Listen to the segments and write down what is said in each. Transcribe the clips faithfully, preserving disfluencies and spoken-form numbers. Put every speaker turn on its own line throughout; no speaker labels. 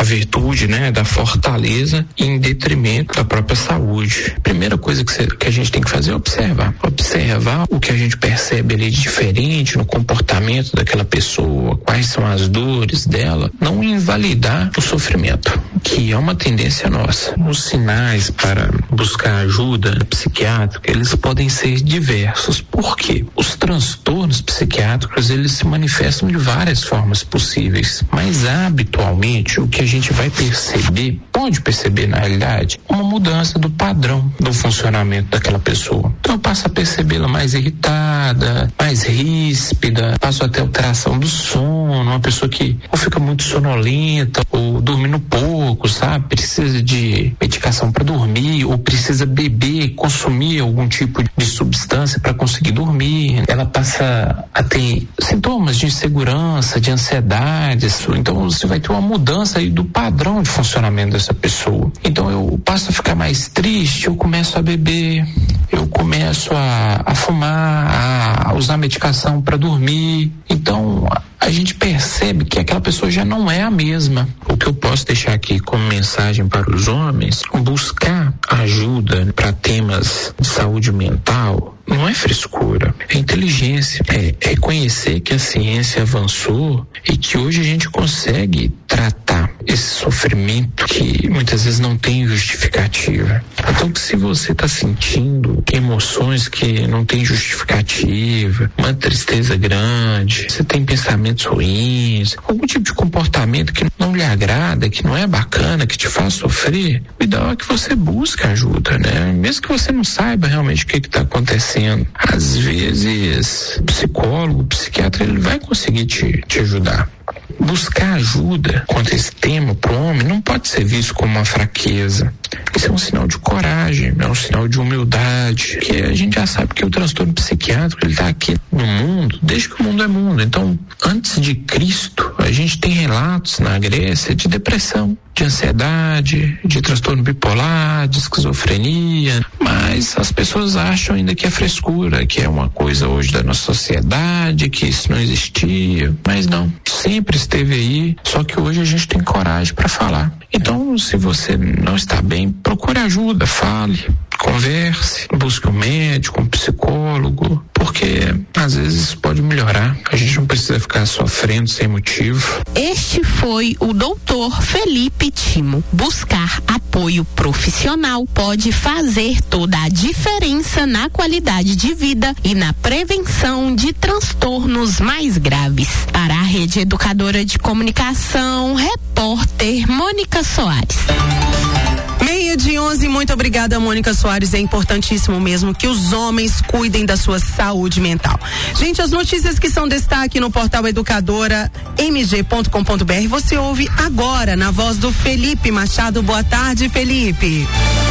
a virtude, né, da fortaleza em detrimento da própria saúde. Primeira coisa que, cê, que a gente tem que fazer é observar. Observar o que a gente percebe ali de diferente no comportamento daquela pessoa, quais são as dores dela, não invalidar o sofrimento, que é uma tendência nossa. Os sinais para buscar ajuda psiquiátrica, eles podem ser diversos. Por quê? Os transtornos psiquiátricos, eles se manifestam de várias formas possíveis, mas habitualmente o que a gente vai perceber, pode perceber na realidade, uma mudança do padrão do funcionamento daquela pessoa. Então eu passo a percebê-la mais irritada, mais ríspida, passo a ter alteração do sono, uma pessoa que ou fica muito sonolenta, ou dormindo pouco, sabe? Precisa de medicação para dormir, ou precisa beber, consumir algum tipo de substância para conseguir dormir. Ela passa a ter sintomas de insegurança, de ansiedade. Então você vai ter uma mudança aí do padrão de funcionamento dessa pessoa. Então eu passo a ficar mais triste, eu começo a beber, eu começo a, a fumar, a usar medicação para dormir. Então a gente percebe que aquela pessoa já não é a mesma. O que eu posso deixar aqui como mensagem para os homens: buscar ajuda para temas de saúde mental não é frescura, é inteligência, é, é conhecer que a ciência avançou e que hoje a gente consegue tratar esse sofrimento que muitas vezes não tem justificativa. Então, se você está sentindo emoções que não tem justificativa, uma tristeza grande, você tem pensamentos ruins, algum tipo de comportamento que não lhe agrada, que não é bacana, que te faz sofrer, o ideal é que você busque ajuda, né? Mesmo que você não saiba realmente o que está acontecendo. Às vezes, o psicólogo, o psiquiatra, ele vai conseguir te, te ajudar. Buscar ajuda quanto a esse tema para o homem não pode ser visto como uma fraqueza. Isso é um sinal de coragem, é um sinal de humildade, que a gente já sabe que o transtorno psiquiátrico ele está aqui no mundo desde que o mundo é mundo. Então, antes de Cristo, a gente tem relatos na Grécia de depressão, de ansiedade, de transtorno bipolar, de esquizofrenia, mas as pessoas acham ainda que é frescura, que é uma coisa hoje da nossa sociedade, que isso não existia, mas não, sempre esteve aí, só que hoje a gente tem coragem para falar. Então, se você não está bem, procure ajuda, fale, converse, busque um médico, um psicólogo, porque às vezes isso pode melhorar. A gente não precisa ficar sofrendo sem motivo.
Este foi o doutor Felipe Timo. Buscar apoio profissional pode fazer toda a diferença na qualidade de vida e na prevenção de transtornos mais graves. Para a Rede Educadora de Comunicação, repórter Mônica Soares.
Meia de onze, muito obrigada, Mônica Soares. É importantíssimo mesmo que os homens cuidem da sua saúde mental. Gente, as notícias que são destaque no portal educadora m g ponto com ponto b r você ouve agora na voz do Felipe Machado. Boa tarde, Felipe.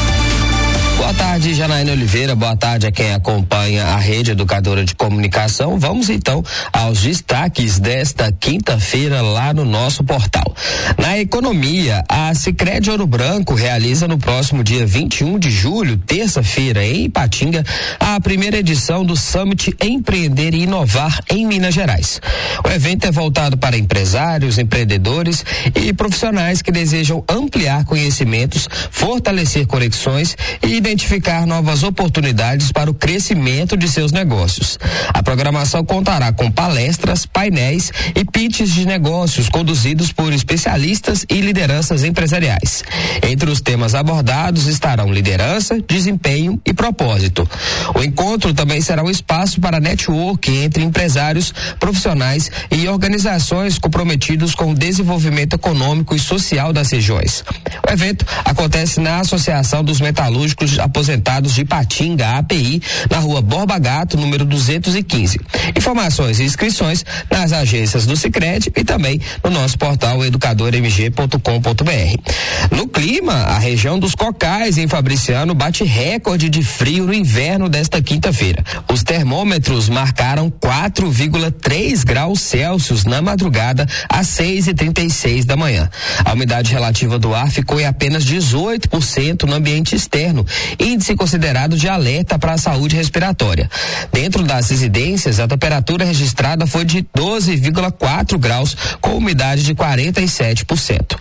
Boa tarde, Janaína Oliveira. Boa tarde a quem acompanha a Rede Educadora de Comunicação. Vamos então aos destaques desta quinta-feira lá no nosso portal. Na economia, a Sicredi Ouro Branco realiza no próximo dia vinte e um de julho, terça-feira, em Ipatinga, a primeira edição do Summit Empreender e Inovar em Minas Gerais. O evento é voltado para empresários, empreendedores e profissionais que desejam ampliar conhecimentos, fortalecer conexões e identificar novas oportunidades para o crescimento de seus negócios. A programação contará com palestras, painéis e pitches de negócios conduzidos por especialistas e lideranças empresariais. Entre os temas abordados estarão liderança, desempenho e propósito. O encontro também será um espaço para network entre empresários, profissionais e organizações comprometidos com o desenvolvimento econômico e social das regiões. O evento acontece na Associação dos Metalúrgicos Aposentados de Ipatinga, A P I, na rua Borba Gato, número duzentos e quinze. Informações e inscrições nas agências do Sicredi e também no nosso portal educador m g ponto com ponto b r. No clima, a região dos Cocais, em Fabriciano, bate recorde de frio no inverno desta quinta-feira. Os termômetros marcaram quatro vírgula três graus Celsius na madrugada às seis e trinta e seis da manhã. A umidade relativa do ar ficou em apenas dezoito por cento no ambiente externo, índice considerado de alerta para a saúde respiratória. Dentro das residências, a temperatura registrada foi de doze vírgula quatro graus, com umidade de quarenta e sete por cento.